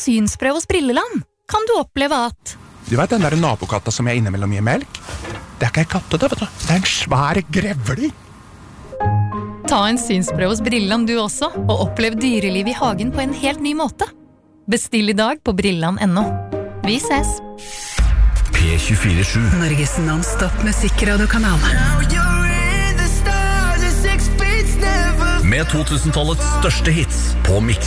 synsprøve hos Brilleland kan du oppleve at Du vet den der nabokatta som jeg innimellom gir melk? Det ikke en katte, det, vet du. Det en svær grevling. Ta en synsprøve hos Brilleland du også, og opplev dyreliv i hagen på en helt ny måte. Bestill i dag på brilland.no. Vi ses! P24/7 Norges non-stop musikkradiokanal. med 2000-tallets største hits på Mix